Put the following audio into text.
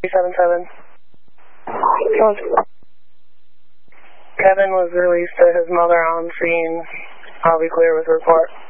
377. Kevin was released to his mother on scene. I'll be clear with report.